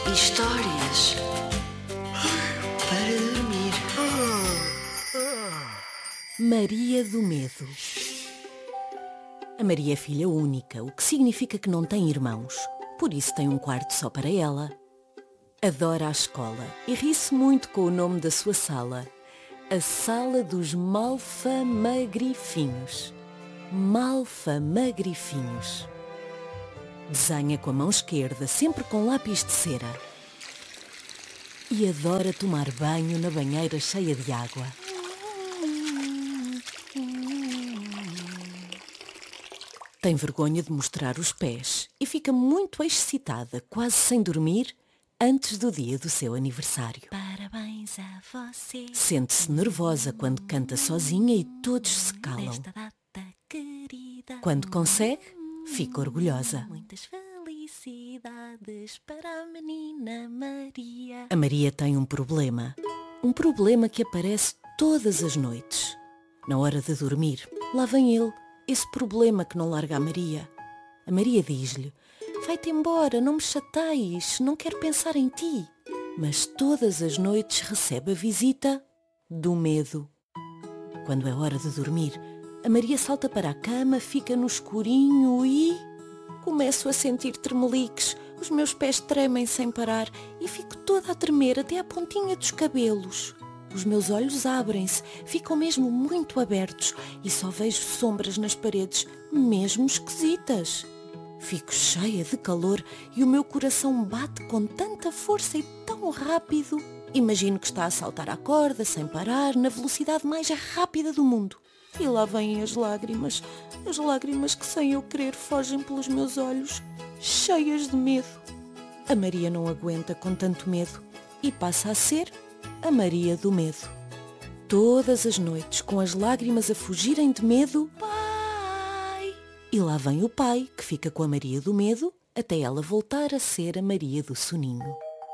Histórias para dormir. Maria do Medo. A Maria é filha única, o que significa que não tem irmãos. Por isso tem um quarto só para ela. Adora a escola e ri-se muito com o nome da sua sala. A Sala dos Malfamagrifinhos. Malfamagrifinhos. Desenha com a mão esquerda, sempre com lápis de cera. E adora tomar banho na banheira cheia de água. Tem vergonha de mostrar os pés e fica muito excitada, quase sem dormir, antes do dia do seu aniversário. Parabéns a você. Sente-se nervosa quando canta sozinha e todos se calam. Nesta data querida. Quando consegue, fica orgulhosa. Muitas felicidades para a menina Maria. A Maria tem um problema. Um problema que aparece todas as noites. Na hora de dormir, lá vem ele, esse problema que não larga a Maria. A Maria diz-lhe: vai-te embora, não me chateies, não quero pensar em ti. Mas todas as noites recebe a visita do medo. Quando é hora de dormir, a Maria salta para a cama, fica no escurinho e... começo a sentir tremeliques, os meus pés tremem sem parar e fico toda a tremer até à pontinha dos cabelos. Os meus olhos abrem-se, ficam mesmo muito abertos e só vejo sombras nas paredes, mesmo esquisitas. Fico cheia de calor e o meu coração bate com tanta força e tão rápido. Imagino que está a saltar à corda, sem parar, na velocidade mais rápida do mundo. E lá vêm as lágrimas que sem eu querer fogem pelos meus olhos, cheias de medo. A Maria não aguenta com tanto medo e passa a ser a Maria do Medo. Todas as noites, com as lágrimas a fugirem de medo, pai! E lá vem o pai, que fica com a Maria do Medo, até ela voltar a ser a Maria do Soninho.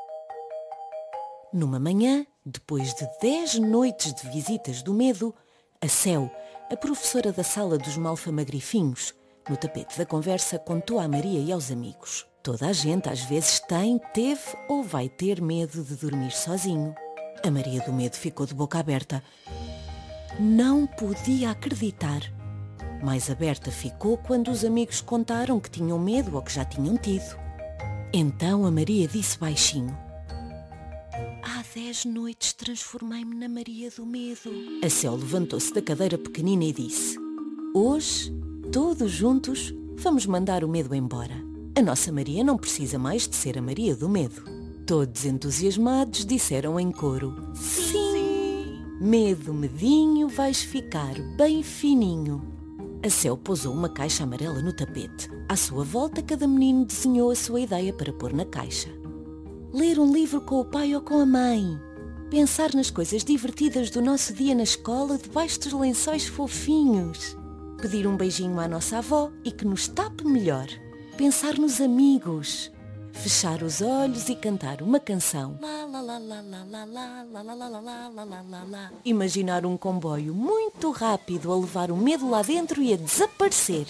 Numa manhã, depois de 10 noites de visitas do medo, a Céu, a professora da Sala dos Malfamagrifinhos, no tapete da conversa, contou à Maria e aos amigos. Toda a gente às vezes tem, teve ou vai ter medo de dormir sozinho. A Maria do Medo ficou de boca aberta. Não podia acreditar. Mais aberta ficou quando os amigos contaram que tinham medo ou que já tinham tido. Então a Maria disse baixinho: há 10 noites transformei-me na Maria do Medo. A Céu levantou-se da cadeira pequenina e disse: hoje, todos juntos, vamos mandar o medo embora. A nossa Maria não precisa mais de ser a Maria do Medo. Todos entusiasmados disseram em coro: sim! Medo, medinho, vais ficar bem fininho. A Céu pousou uma caixa amarela no tapete. À sua volta, cada menino desenhou a sua ideia para pôr na caixa. Ler um livro com o pai ou com a mãe. Pensar nas coisas divertidas do nosso dia na escola debaixo dos lençóis fofinhos. Pedir um beijinho à nossa avó e que nos tape melhor. Pensar nos amigos. Fechar os olhos e cantar uma canção. Imaginar um comboio muito rápido a levar o medo lá dentro e a desaparecer.